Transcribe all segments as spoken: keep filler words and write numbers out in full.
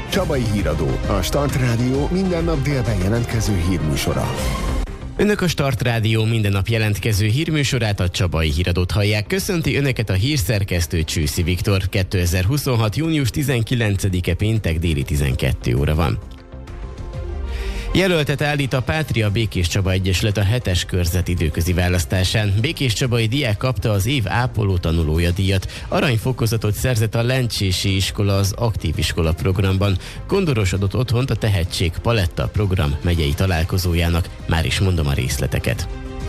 Csabai Híradó, a Start Rádió minden nap délben jelentkező hírműsora. Önök a Start Rádió minden nap jelentkező hírműsorát, a Csabai Híradót hallják. Köszönti Önöket a hírszerkesztő Csőszi Viktor. kétezer-huszonhat. június tizenkilencedike péntek déli tizenkét óra van. Jelöltet állít a Pátria Békéscsaba Egyesület a hetes körzet időközi választásán. Békéscsabai diák kapta az év ápoló tanulója díjat. Aranyfokozatot szerzett a Lencsési iskola az Aktív Iskola programban. Gondorosodott otthont a Tehetség Paletta program megyei találkozójának. Már is mondom a részleteket.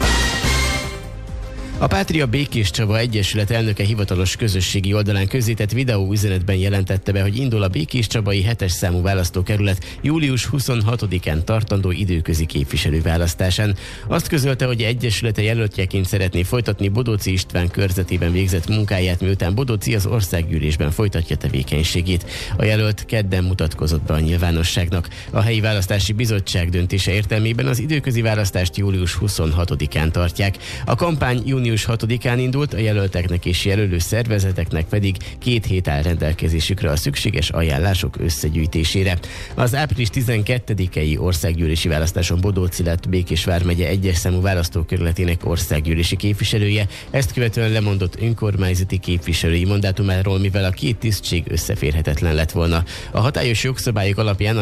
A Pátria Békéscsaba Egyesület elnöke hivatalos közösségi oldalán közzétett videóüzenetben jelentette be, hogy indul a békéscsabai hetes számú választókerület július huszonhatodikán tartandó időközi képviselőválasztásán. Azt közölte, hogy egyesülete jelöltjeként szeretné folytatni Bodóczy István körzetében végzett munkáját, miután Bodóczy az országgyűlésben folytatja tevékenységét. A jelölt kedden mutatkozott be a nyilvánosságnak. A helyi választási bizottság döntése értelmében az időközi választást július huszonhatodikán tartják. A kampány június hatodikán indult, a jelölteknek és jelölő szervezeteknek pedig két hét áll rendelkezésükre a szükséges ajánlások összegyűjtésére. Az április tizenkettedikei országgyűlési választáson Bodóczy lett Békés vármegye egyes számú választókerületének országgyűlési képviselője, ezt követően lemondott önkormányzati képviselői mandátumáról, mivel a két tisztség összeférhetetlen lett volna. A hatályos jogszabályok alapján a